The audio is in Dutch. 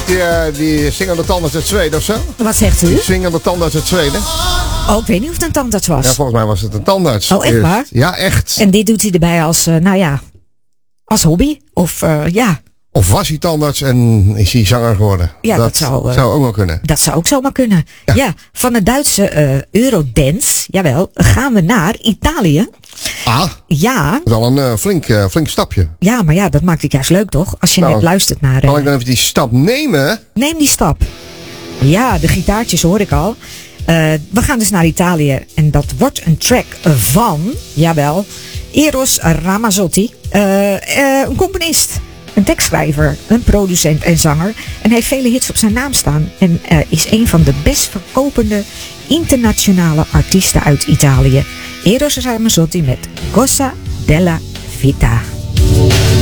die zingende tandarts uit Zweden of zo? Wat zegt u? Die zingende tandarts uit Zweden. Oh, ik weet niet of het een tandarts was. Ja, volgens mij was het een tandarts. Oh, echt waar? Ja, echt. En dit doet hij erbij als, als hobby? Of, ja. Of was hij tandarts en is hij zanger geworden? Ja, dat zou ook wel kunnen. Dat zou ook zomaar kunnen. Ja, van het Duitse Eurodance, jawel, gaan we naar Italië. Ah, ja. Dat is al een flink stapje. Ja, maar ja, dat maakt het juist leuk, toch? Als je net luistert naar... Kan ik dan even die stap nemen? Neem die stap. Ja, de gitaartjes hoor ik al. We gaan dus naar Italië. En dat wordt een track van, jawel, Eros Ramazzotti. Een componist. Een tekstschrijver, een producent en zanger. En hij heeft vele hits op zijn naam staan. En is een van de best verkopende internationale artiesten uit Italië. Eros Ramazzotti met Cosa della Vita.